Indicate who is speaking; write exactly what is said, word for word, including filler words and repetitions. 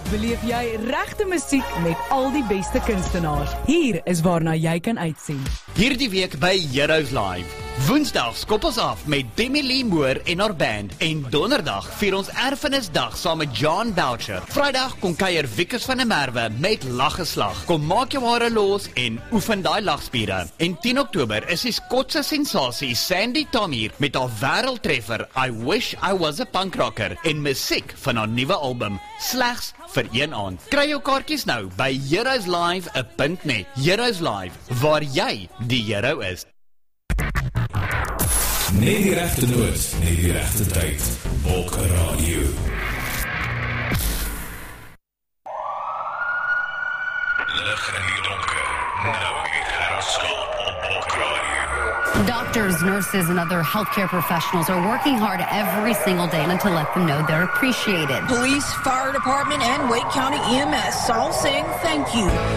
Speaker 1: beleef jy regte musiek met al die beste kunstenaars. Hier is waarna jy kan uitsien.
Speaker 2: Hierdie week by Heroes Live. Woensdag skop ons af met Demi Lee Moore en haar band en donderdag vier ons erfenisdag saam met John Boucher. Vrydag kom kuier Wikus van der Merwe met Laggeslag. Kom maak jou hare los en oefen daai lagspiere. En tien Oktober is die Skotse sensasie Sandy Tommy met haar wêreldtreffer I Wish I Was a Punk Rocker en musiek van haar nuwe album slegs vir een aand. Kry jou kaartjies nou by heroes live punt net. Heroes Live, waar jy die hero is.
Speaker 3: Net die regte noot, net die regte tyd. Bok Radio. Lig in die donker. Nou weer herhaal op Bok Radio.
Speaker 4: Doctors, nurses, and other healthcare professionals are working hard every single day to let them know they're appreciated.
Speaker 5: Police, fire department, and Wake County E M S all saying thank you.